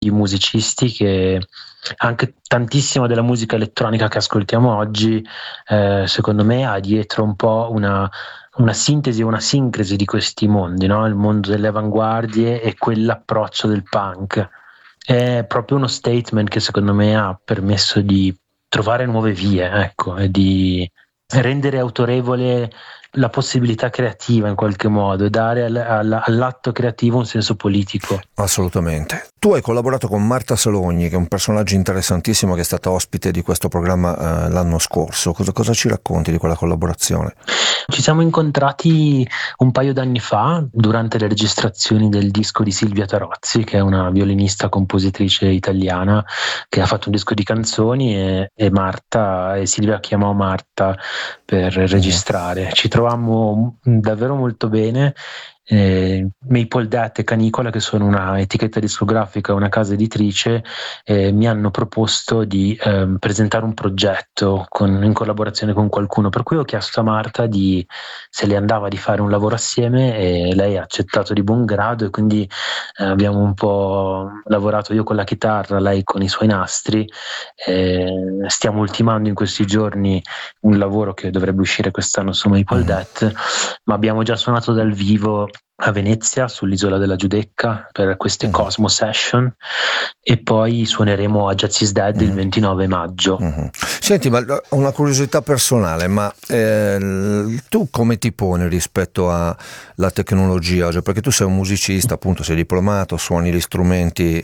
di musicisti che anche tantissima della musica elettronica che ascoltiamo oggi, secondo me, ha dietro un po' una sintesi, una sincresi di questi mondi, no? Il mondo delle avanguardie e quell'approccio del punk. È proprio uno statement che secondo me ha permesso di trovare nuove vie, ecco, e di rendere autorevole la possibilità creativa in qualche modo e dare all'atto creativo un senso politico. Assolutamente. Tu hai collaborato con Marta Salogni, che è un personaggio interessantissimo che è stata ospite di questo programma l'anno scorso. Cosa ci racconti di quella collaborazione? Ci siamo incontrati un paio d'anni fa durante le registrazioni del disco di Silvia Tarozzi, che è una violinista compositrice italiana che ha fatto un disco di canzoni, e Marta e Silvia chiamò Marta per registrare. Ci trovammo davvero molto bene. Maple Death e Canicola, che sono una etichetta discografica e una casa editrice, mi hanno proposto di presentare un progetto in collaborazione con qualcuno, per cui ho chiesto a Marta se le andava di fare un lavoro assieme, e lei ha accettato di buon grado, e quindi abbiamo un po' lavorato, io con la chitarra, lei con i suoi nastri. Stiamo ultimando in questi giorni un lavoro che dovrebbe uscire quest'anno su Maple Death, ma abbiamo già suonato dal vivo a Venezia, sull'isola della Giudecca, per queste Cosmo Session, e poi suoneremo a Jazz is Dead il 29 maggio. Senti, ma una curiosità personale, ma tu come ti poni rispetto alla tecnologia oggi? Perché tu sei un musicista, appunto, sei diplomato, suoni gli strumenti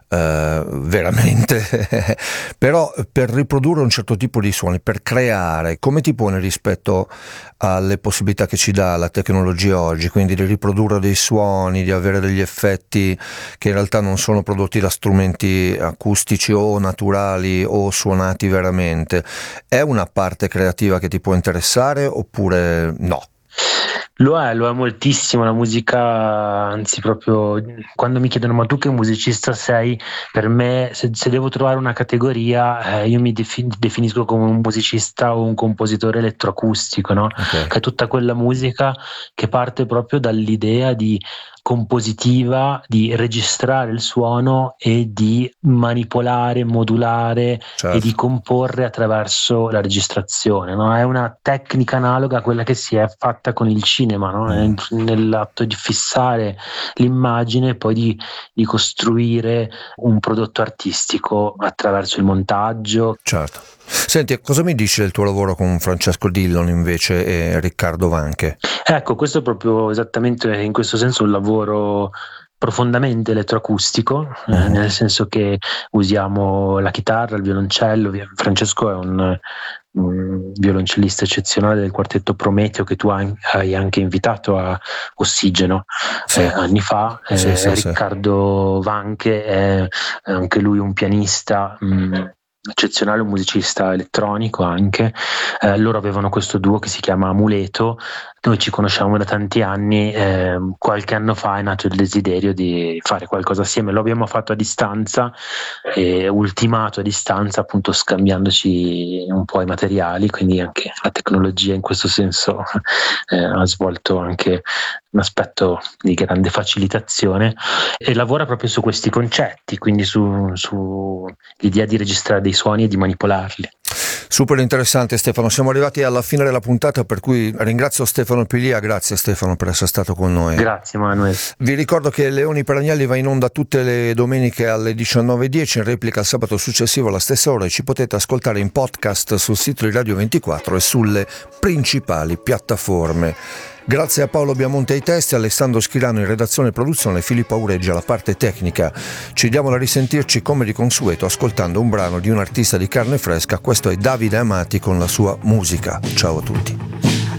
veramente però per riprodurre un certo tipo di suoni, per creare, come ti poni rispetto alle possibilità che ci dà la tecnologia oggi, quindi di riprodurre dei suoni, di avere degli effetti che in realtà non sono prodotti da strumenti acustici o naturali o suonati veramente? È una parte creativa che ti può interessare oppure no? Lo è moltissimo la musica, anzi proprio quando mi chiedono ma tu che musicista sei, per me se devo trovare una categoria, io mi definisco come un musicista o un compositore elettroacustico, no? Okay. Che è tutta quella musica che parte proprio dall'idea di compositiva, di registrare il suono e di manipolare, modulare, Certo. e di comporre attraverso la registrazione, no? È una tecnica analoga a quella che si è fatta con il cinema, no? Nell'atto di fissare l'immagine e poi di costruire un prodotto artistico attraverso il montaggio. Certo. Senti, cosa mi dici del tuo lavoro con Francesco Dillon invece e Riccardo Vanche? Ecco, questo è proprio esattamente in questo senso un lavoro profondamente elettroacustico, nel senso che usiamo la chitarra, il violoncello. Francesco è un violoncellista eccezionale del quartetto Prometeo, che tu hai anche invitato a Ossigeno anni fa. Riccardo Vanche è anche lui un pianista eccezionale, un musicista elettronico anche. Loro avevano questo duo che si chiama Amuleto. Noi ci conosciamo da tanti anni, qualche anno fa è nato il desiderio di fare qualcosa assieme. Lo abbiamo fatto a distanza e ultimato a distanza, appunto scambiandoci un po' i materiali, quindi anche la tecnologia in questo senso ha svolto anche un aspetto di grande facilitazione, e lavora proprio su questi concetti, quindi su l'idea di registrare dei suoni e di manipolarli. Super interessante, Stefano. Siamo arrivati alla fine della puntata, per cui ringrazio Stefano Pilia. Grazie Stefano per essere stato con noi. Grazie Manuel. Vi ricordo che Leoni per Agnelli va in onda tutte le domeniche alle 19:10, in replica il sabato successivo alla stessa ora, e ci potete ascoltare in podcast sul sito di Radio 24 e sulle principali piattaforme. Grazie a Paolo Biamonte ai testi, Alessandro Schirano in redazione e produzione, Filippo Aureggi alla parte tecnica. Ci diamo da risentirci come di consueto ascoltando un brano di un artista di carne fresca. Questo è Davide Amati con la sua musica. Ciao a tutti.